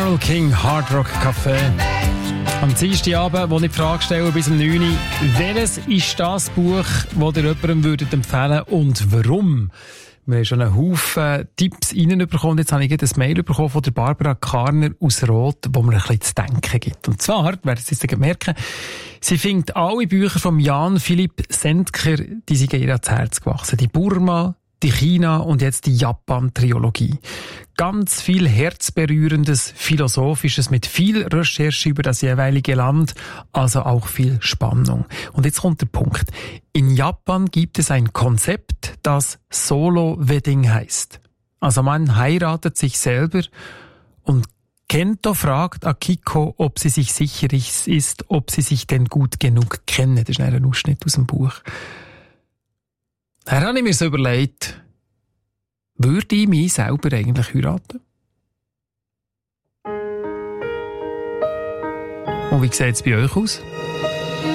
Carole King, Hard Rock Café. Am Dienstagabend, wo ich die Frage stelle, bis um 9 Uhr, welches ist das Buch, das ihr jemandem empfehlen würdet und warum? Wir haben schon einen Haufen Tipps reinbekommen. Jetzt habe ich ein Mail bekommen von der Barbara Karner aus Roth, wo mir ein bisschen zu denken gibt. Und zwar, werdet ihr es jetzt merken, sie findet alle Bücher von Jan Philipp Sendker, die sind ihr ans Herz gewachsen. Die Burma, die China und jetzt die Japan-Trilogie. Ganz viel Herzberührendes, Philosophisches mit viel Recherche über das jeweilige Land, also auch viel Spannung. Und jetzt kommt der Punkt. In Japan gibt es ein Konzept, das Solo-Wedding heißt. Also man heiratet sich selber und Kento fragt Akiko, ob sie sich sicher ist, ob sie sich denn gut genug kennen. Das ist ein Ausschnitt aus dem Buch. Da habe ich mir so überlegt, würde ich mich selber eigentlich heiraten? Und wie sieht es bei euch aus?